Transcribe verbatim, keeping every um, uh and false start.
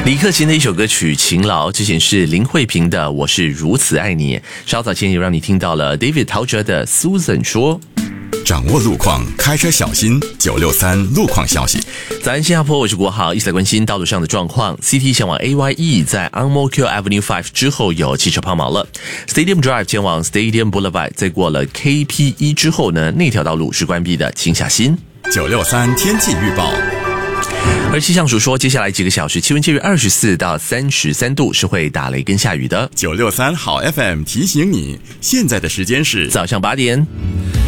李克勤的一首歌曲《勤劳》，之前是林慧萍的《我是如此爱你》，稍早前也让你听到了 David 陶喆的 Susan 说。 掌握路况，开车小心。九六三路况消息。 早安，新加坡，我是国豪，一起来关心道路上的状况。C T 前往 A Y E 在 Ang Mo Kio Avenue 五之后有汽车抛锚了。Stadium Drive 前往 Stadium Boulevard 在过了 K P 一之后呢，那条道路是关闭的，请小心。 九六三天气预报。 而气象署说，接下来几个小时气温介于二十四到三十三度，是会打雷跟下雨的。 九六三好 F M 提醒你，现在的时间是早上八点。